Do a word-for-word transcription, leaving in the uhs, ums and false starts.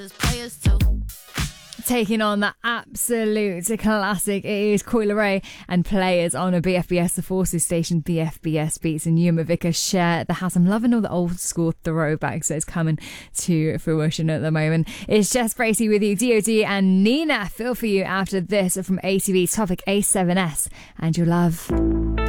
Taking on the absolute classic, it is Coi Leray and Players on a B F B S The Forces station. B F B S Beats and Ewan McVicker share the house. I'm loving all the old school throwbacks that's coming to fruition at the moment. It's Jess Bracey with you, D O D and Nina. Feel for you after this from A T V's Topic A seven S and Your Love.